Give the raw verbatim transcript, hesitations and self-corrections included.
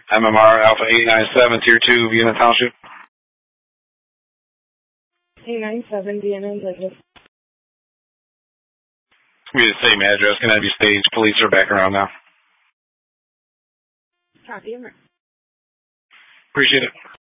M M R Alpha eight nine seven, Tier two, Vienna Township. eight nine seven, Vienna and Douglas. We have the same address. Can I be staged? Police are back around now. Copy. Appreciate it.